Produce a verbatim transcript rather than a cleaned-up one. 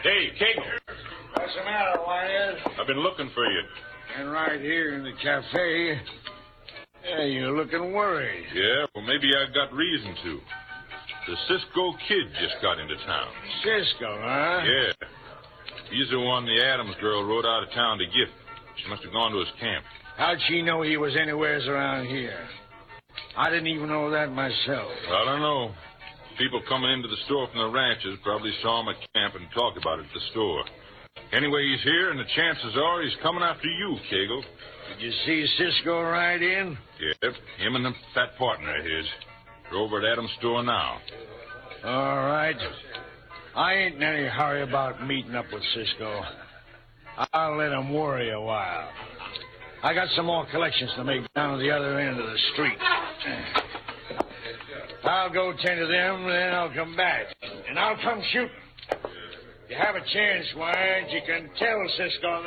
Hey, King. What's the matter, Wyatt? I've been looking for you. And right here in the cafe. Yeah, you're looking worried. Yeah, well, maybe I got reason to. The Cisco Kid just got into town. Cisco, huh? Yeah. He's the one the Adams girl rode out of town to get. She must have gone to his camp. How'd she know he was anywheres around here? I didn't even know that myself. I don't know. People coming into the store from the ranches probably saw him at camp and talked about it at the store. Anyway, he's here, and the chances are he's coming after you, Kegel. Did you see Cisco ride in? Yep, him and the fat partner of his. They're over at Adams' store now. All right. I ain't in any hurry about meeting up with Cisco. I'll let him worry a while. I got some more collections to make down at the other end of the street. I'll go tend to them, then I'll come back. And I'll come shooting. If you have a chance, Wyatt, you can tell Cisco